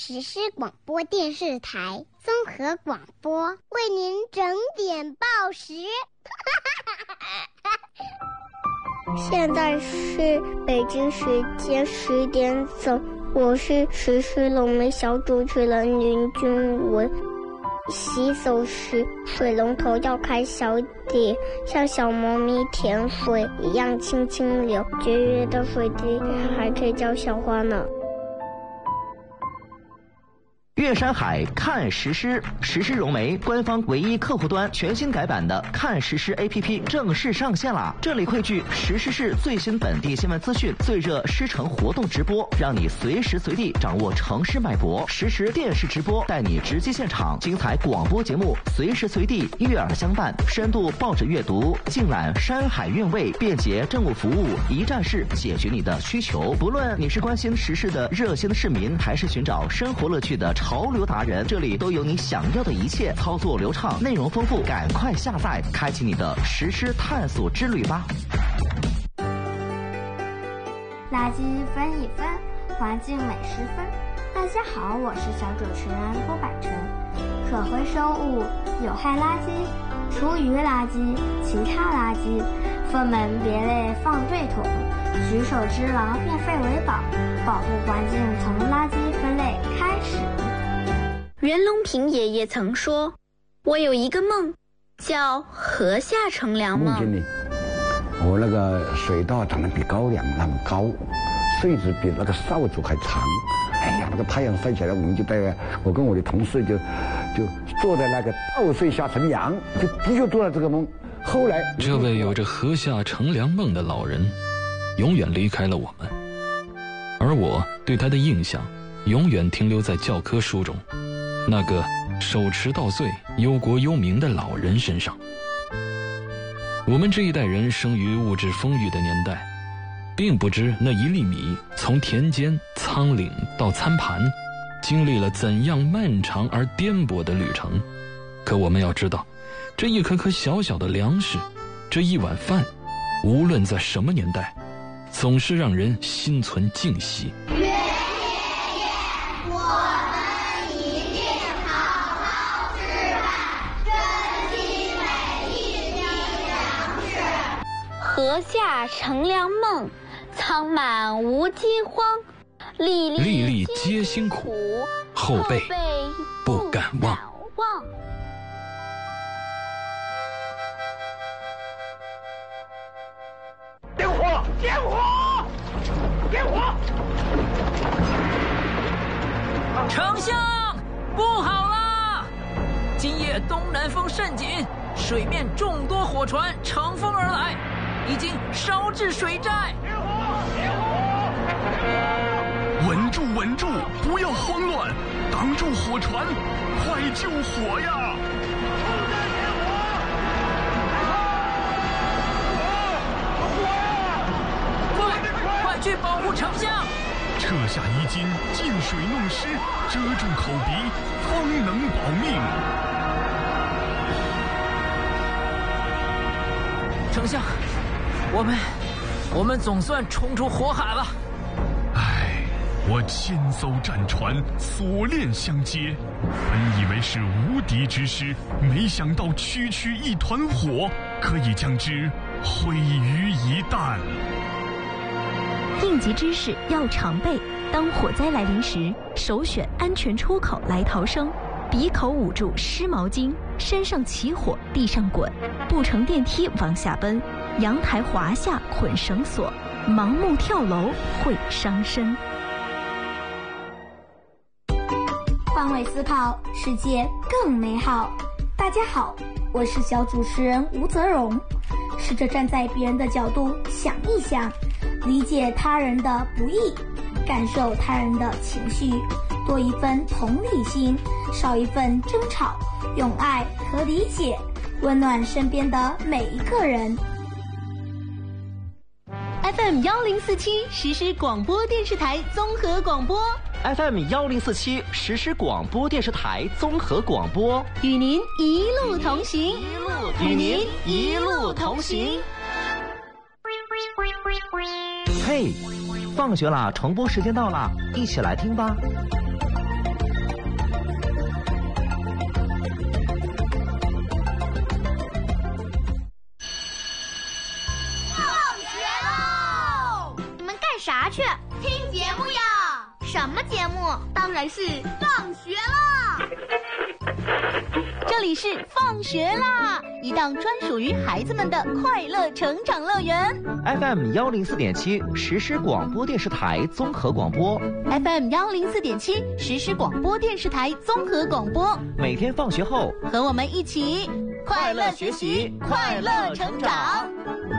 实施广播电视台综合广播，为您整点报时。现在是北京时间10点整，我是实施龙门小主持人林君文。洗手时水龙头要开小点，像小猫咪舔水一样轻轻流，节约的水滴还可以浇小花呢。 岳山海看实施，实施融媒官方唯一客户端全新改版的看实施 APP 正式上线啦！这里汇聚实施市最新本地新闻资讯、最热狮城活动直播，让你随时随地掌握城市脉搏。实时电视直播带你直击现场，精彩广播节目随时随地悦耳相伴，深度报纸阅读，尽览山海韵味，便捷政务服务，一站式解决你的需求。不论你是关心时事的热心市民，还是寻找生活乐趣的潮流达人，这里都有你想要的一切，操作流畅，内容丰富，赶快下载，开启你的实施探索之旅吧。 垃圾分一分，环境每10分。大家好，我是小主持人郭百成。可回收物、有害垃圾、厨余垃圾、其他垃圾，分门别类放对桶，举手之劳，变废为宝，保护环境从垃圾分类开始。 袁隆平爷爷曾说，我有一个梦，叫河下乘凉梦。 梦见我那个水稻长得比高粱那么高，穗子比那个扫帚还长。哎呀，那个太阳晒起来，我跟我的同事就坐在那个稻穗下乘凉，就做了这个梦。后来这位有着河下乘凉梦的老人永远离开了我们，而我对他的印象永远停留在教科书中那个手持稻穗忧国忧民的老人身上。我们这一代人生于物质丰裕的年代，并不知那1粒米从田间仓廪到餐盘经历了怎样漫长而颠簸的旅程。可我们要知道，这一颗颗小小的粮食，这一碗饭，无论在什么年代，总是让人心存敬惜。 河下乘凉梦，仓满无饥荒，粒粒皆辛苦，后辈不敢忘。 点火！点火！点火！ 丞相，不好啦！今夜东南风甚紧，水面众多火船乘风而来，已经烧至水寨。 稳住，稳住，不要慌乱，挡住火船，快救火呀！ 快去保护丞相！ 撤下衣襟，净水弄湿，遮住口鼻，方能保命。 丞相，我们总算冲出火海了。 唉，我千艘战船锁链相接，本以为是无敌之师，没想到区区一团火可以将之毁于一旦。 应急知识要常备，当火灾来临时，首选安全出口来逃生。鼻口捂住湿毛巾，山上起火地上滚，不乘电梯往下奔，阳台滑下捆绳索，盲目跳楼会伤身。 换位思考，世界更美好。大家好，我是小主持人吴泽荣，试着站在别人的角度想一想，理解他人的不易，感受他人的情绪，多一份同理心，少一份争吵，用爱和理解温暖身边的每一个人。 FM 1047实施广播电视台综合广播。 FM 1047实施广播电视台综合广播， 与您一路同行， 与您一路同行。嘿，放学啦，重播时间到啦，一起来听吧。 哪去？ 听节目呀！ 什么节目？ 当然是放学啦！ 这里是放学啦，一档专属于孩子们的快乐成长乐园。 FM 104.7实时广播电视台综合广播。 FM 104.7实时广播电视台综合广播。 每天放学后， 和我们一起快乐学习，快乐成长。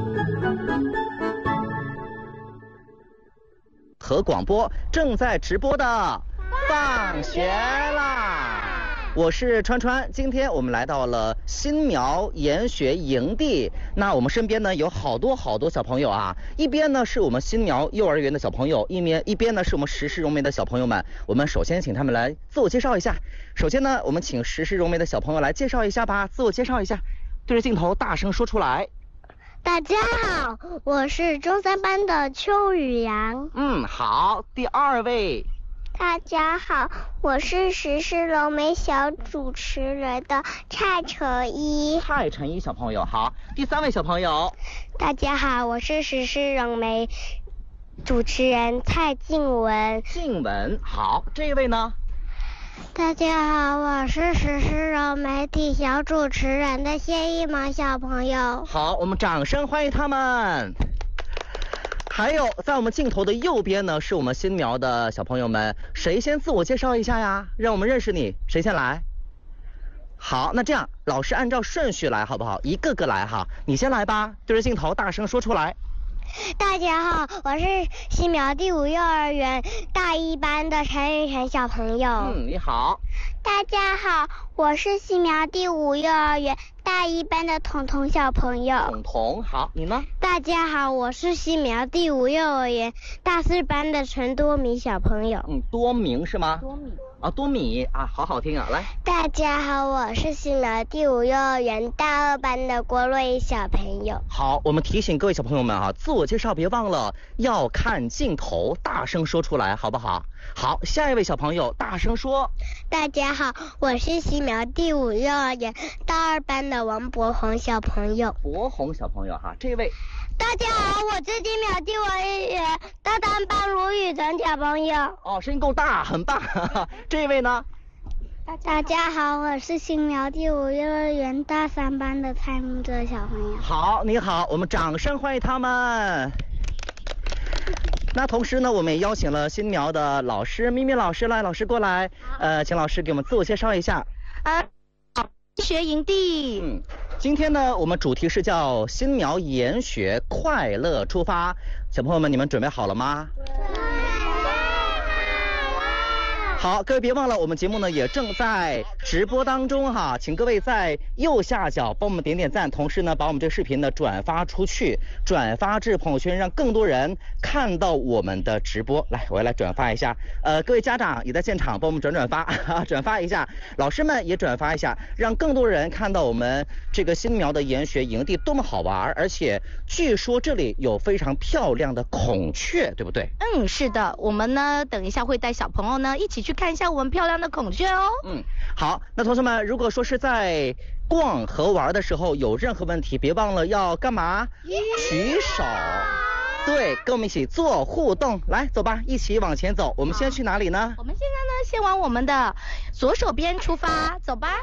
和广播正在直播的放学啦！我是川川，今天我们来到了新苗研学营地。那我们身边呢有好多小朋友啊，一边呢是我们新苗幼儿园的小朋友，一边呢是我们实施融媒的小朋友们。我们首先请他们来自我介绍一下。首先呢，我们请实施融媒的小朋友来介绍一下吧，自我介绍一下，对着镜头大声说出来。 大家好，我是中3班的邱宇阳。 好，第二位。 大家好，我是实施融媒小主持人的蔡成一。 蔡成一小朋友，好。第3位小朋友。 大家好，我是实施融媒主持人蔡静文。 静文，好。这一位呢？ 大家好，我是实施融媒体小主持人的谢一萌小朋友。 好，我们掌声欢迎他们。还有在我们镜头的右边呢，是我们新苗的小朋友们，谁先自我介绍一下呀？让我们认识你，谁先来？好，那这样老师按照顺序来好不好？一个个来哈，你先来吧，对着镜头大声说出来。 大家好，我是新苗第5幼儿园大1班的陈雨辰小朋友。 你好。 大家好，我是新苗第5幼儿园大1班的彤彤小朋友。 彤彤，好，你呢？ 大家好，我是新苗第5幼儿园大4班的陈多米小朋友。 多明是吗？多米。多米啊，好好听啊，来。 大家好，我是新苗第5幼儿园大2班的郭瑞一小朋友。 好，我们提醒各位小朋友们啊，自我介绍别忘了要看镜头，大声说出来，好不好？好，下一位小朋友大声说。 大家好，我是新苗第5幼儿园大2班的王博宏小朋友。 博宏小朋友哈，这位。 大家好，我是新苗第5幼儿园大3班卢雨辰小朋友。 声音够大，很棒。这位呢？ 大家好，我是新苗第5幼儿园大3班的蔡明哲小朋友。 好，你好，我们掌声欢迎他们。那同时呢，我们也邀请了新苗的老师，咪咪老师来，老师过来，请老师给我们自我介绍一下。 学营地。 今天呢，我们主题是叫新苗研学快乐出发。小朋友们，你们准备好了吗？好，各位别忘了，我们节目呢也正在直播当中哈，请各位在右下角帮我们点点赞，同时呢把我们这个视频呢转发出去，转发至朋友圈，让更多人看到我们的直播。来，我要来转发一下，各位家长也在现场帮我们转发，转发一下，老师们也转发一下，让更多人看到我们这个新苗的研学营地多么好玩，而且据说这里有非常漂亮的孔雀，对不对？ 是的，我们呢等一下会带小朋友呢一起去看一下我们漂亮的孔雀哦。 好，那同学们，如果说是在逛和玩的时候有任何问题，别忘了要干嘛？举手。对，跟我们一起做互动。来，走吧，一起往前走。我们先去哪里呢？ 我们现在呢，先往我们的左手边出发，走吧。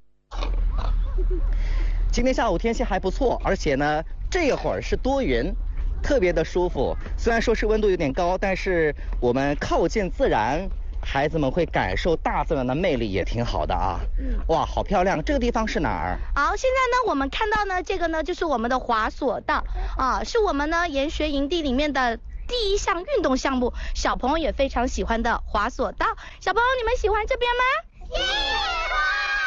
今天下午天气还不错，而且呢，这会儿是多云。特别的舒服，虽然说是温度有点高，但是我们靠近自然，孩子们会感受大自然的魅力，也挺好的啊。哇，好漂亮！这个地方是哪儿？ 好，现在呢，我们看到呢，这个呢就是我们的滑索道啊，是我们呢研学营地里面的第一项运动项目，小朋友也非常喜欢的滑索道。小朋友，你们喜欢这边吗？喜欢。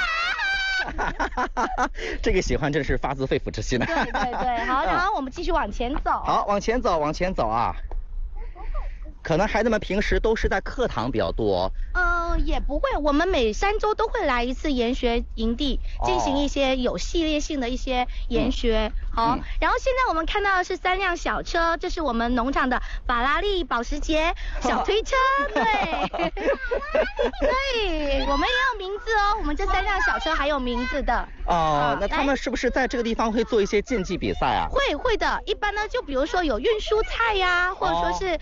这个喜欢真是发自肺腑之心的。 对对对，好，然后我们继续往前走。 好，往前走，往前走啊。可能孩子们平时都是在课堂比较多。 也不会，我们每3周都会来一次研学营地，进行一些有系列性的一些研学好，然后现在我们看到的是3辆小车，这是我们农场的法拉利、保时捷小推车，对，对，我们也有名字哦，我们这3辆小车还有名字的。 哦，那他们是不是在这个地方会做一些竞技比赛啊？ 会的，一般呢就比如说有运蔬菜呀，或者说是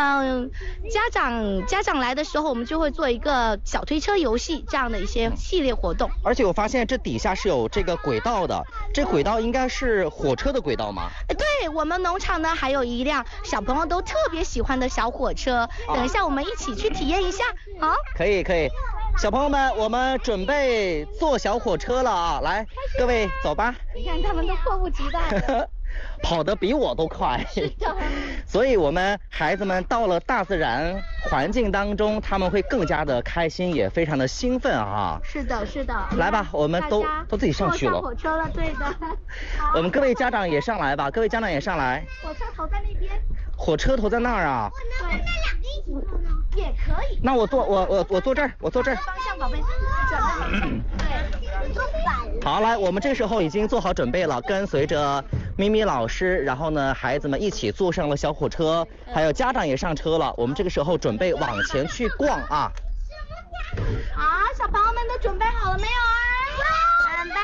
家长来的时候，我们就会做一个小推车游戏这样的一些系列活动。 而且我发现这底下是有这个轨道的，这轨道应该是火车的轨道吗？ 对，我们农场呢还有一辆小朋友都特别喜欢的小火车，等一下我们一起去体验一下。好， 可以，小朋友们，我们准备坐小火车了啊！来，各位走吧。 你看他们都迫不及待了。 跑得比我都快，是的。所以我们孩子们到了大自然环境当中，他们会更加的开心，也非常的兴奋啊。 是的。 来吧，我们都自己上去了。 坐火车了，对的。 我们各位家长也上来吧，各位家长也上来。 火车头在那边。 火车头在那儿啊。 对，那2个一起坐呢？也可以。 那我坐这儿，我坐这儿。 方向宝贝，转到对，坐反了。 好，来，我们这时候已经做好准备了，跟随着咪咪老师，然后呢，孩子们一起坐上了小火车，还有家长也上车了。我们这个时候准备往前去逛啊。 好，小朋友们都准备好了没有啊？准备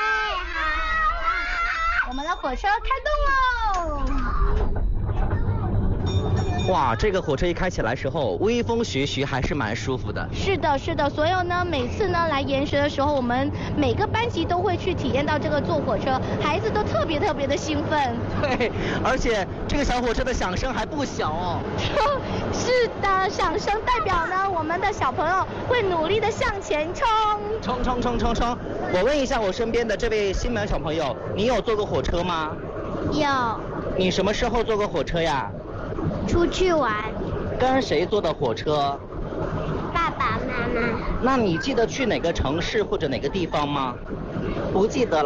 好。我们的火车开动喽！ 哇，这个火车一开起来时候，微风徐徐，还是蛮舒服的。 是的，所以呢，每次呢来研学的时候，我们每个班级都会去体验到这个坐火车，孩子都特别的兴奋。 对，而且这个小火车的响声还不小哦。 是的，响声代表呢，我们的小朋友会努力的向前冲。 冲！我问一下我身边的这位新门小朋友，你有坐过火车吗？ 有。 你什么时候坐过火车呀？ 出去玩。 跟谁坐的火车？ 爸爸妈妈。 那你记得去哪个城市或者哪个地方吗？不记得了。